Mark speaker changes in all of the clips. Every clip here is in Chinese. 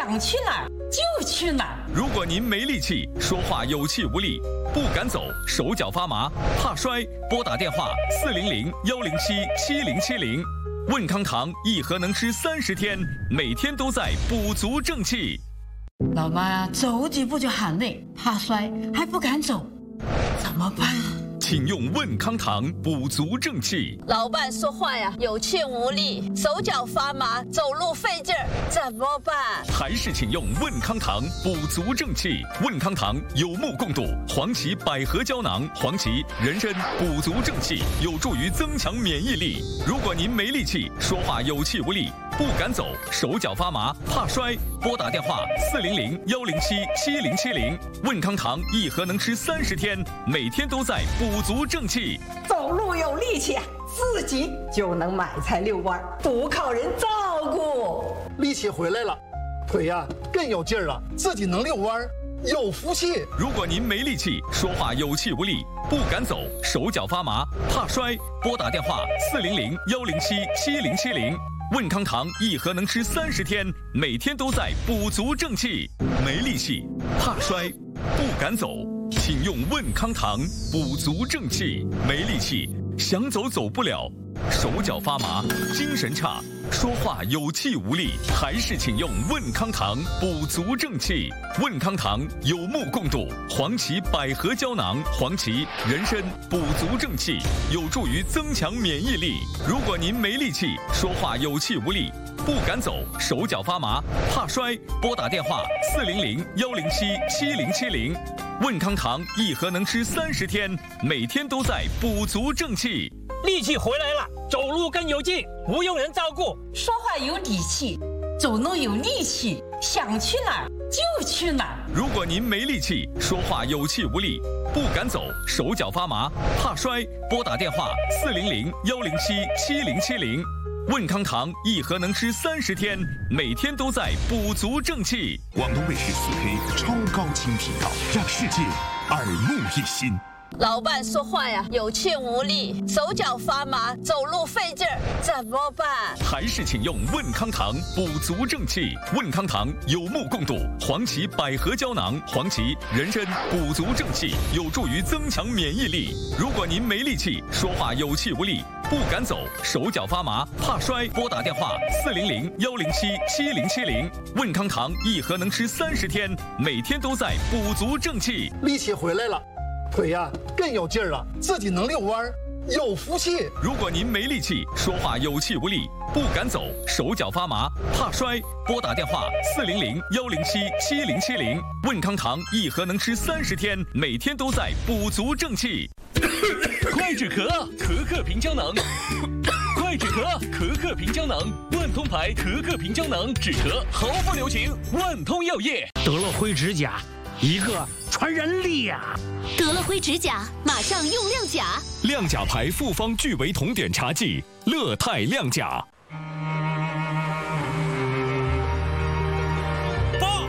Speaker 1: 想去哪儿就去哪儿。
Speaker 2: 如果您没力气，说话有气无力，不敢走，手脚发麻，怕摔，拨打电话400-107-7070。问康堂一盒能吃30天，每天都在补足正气。
Speaker 1: 老妈呀，走几步就喊累，怕摔还不敢走，怎么办啊？
Speaker 2: 请用问康堂补足正气。
Speaker 3: 老伴说话呀有气无力，手脚发麻，走路费劲儿，怎么办？
Speaker 2: 还是请用问康堂补足正气。问康堂有目共睹，黄芪百合胶囊、黄芪、人参补足正气，有助于增强免疫力。如果您没力气，说话有气无力，不敢走，手脚发麻，怕摔，拨打电话400-107-7070。问康堂一盒能吃30天，每天都在补足正气。
Speaker 4: 走路有力气，自己就能买菜遛弯，不靠人照顾。
Speaker 5: 力气回来了，腿呀更有劲儿了，自己能遛弯，有福气。
Speaker 2: 如果您没力气，说话有气无力，不敢走，手脚发麻，怕摔，拨打电话400-107-7070。问康堂一盒能吃30天，每天都在补足正气。没力气，怕摔，不敢走，请用问康堂补足正气。没力气，想走走不了，手脚发麻，精神差，说话有气无力，还是请用问康堂补足正气。问康堂有目共睹，黄芪百合胶囊、黄芪、人参补足正气，有助于增强免疫力。如果您没力气，说话有气无力，不敢走，手脚发麻，怕摔，拨打电话400-107-7070。问康堂一盒能吃30天，每天都在补足正气。
Speaker 6: 力气回来了，走路更有劲，不用人照顾，
Speaker 1: 说话有底气，走路有力气，想去哪儿就去哪儿。
Speaker 2: 如果您没力气，说话有气无力，不敢走，手脚发麻，怕摔，拨打电话400-107-7070。问康堂一盒能吃30天，每天都在补足正气。
Speaker 7: 广东卫视4K 超高清频道，让世界耳目一新。
Speaker 3: 老伴说话呀有气无力，手脚发麻，走路费劲儿，怎么办？
Speaker 2: 还是请用问康堂补足正气。问康堂有目共睹，黄芪百合胶囊、黄芪、人参补足正气，有助于增强免疫力。如果您没力气，说话有气无力，不敢走，手脚发麻，怕摔，拨打电话400-107-7070。问康堂一盒能吃30天，每天都在补足正气。
Speaker 5: 力气回来了，腿呀更有劲儿了，自己能遛弯，有福气。
Speaker 2: 如果您没力气，说话有气无力，不敢走，手脚发麻，怕摔，拨打电话400-107-7070。问康堂一盒能吃30天，每天都在补足正气。
Speaker 8: 快止咳，咳咳平胶囊。快止咳，咳咳平胶囊，万通牌咳咳平胶囊，止咳毫不留情。万通药业。
Speaker 6: 得了灰指甲，一个传染力呀！
Speaker 9: 得了灰指甲，马上用亮甲。
Speaker 2: 亮甲牌复方聚维酮碘茶剂，乐泰亮甲。
Speaker 8: 爸，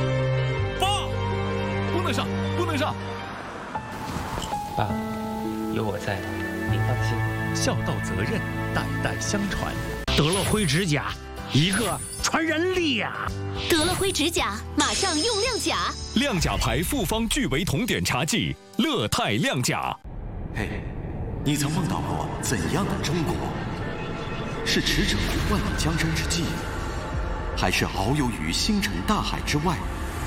Speaker 8: 不能上，不能上。
Speaker 10: 爸，有我在，您放心。
Speaker 11: 孝道责任，代代相传。
Speaker 6: 得了灰指甲，一个传染力呀！
Speaker 9: 得了灰指甲，马上用亮甲。
Speaker 2: 亮甲牌复方聚维酮碘茶剂，乐泰亮甲。
Speaker 12: 嘿，你曾梦到过怎样的中国？是驰骋于万里江山之际，还是遨游于星辰大海之外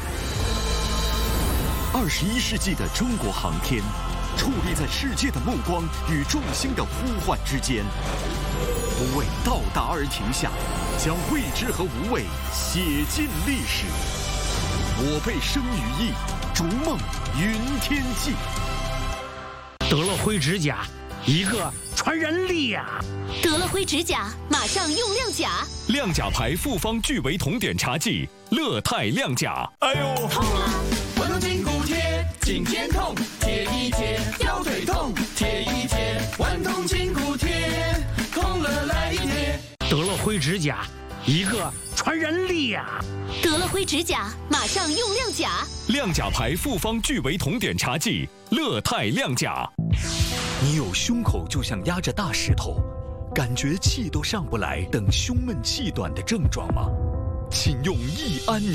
Speaker 12: ？21世纪的中国航天，矗立在世界的目光与众星的呼唤之间，不为到达而停下，将未知和无畏写进历史。我辈生于意，逐梦云天际。
Speaker 6: 得了灰指甲，一个传染力呀！
Speaker 9: 得了灰指甲，马上用亮甲。
Speaker 2: 亮甲牌复方聚维酮碘茶剂，乐泰亮甲。
Speaker 8: 哎呦，
Speaker 9: 痛啊！
Speaker 8: 万通筋骨贴，颈肩痛，贴一贴；腰腿痛，贴一贴。万通筋骨贴，痛了来一贴。
Speaker 6: 得了灰指甲，一个传染力呀！
Speaker 9: 得了灰指甲，马上用亮甲。
Speaker 2: 亮甲牌复方聚维酮碘茶剂，乐泰亮甲。
Speaker 11: 你有胸口就像压着大石头，感觉气都上不来等胸闷气短的症状吗？
Speaker 2: 请用益安宁。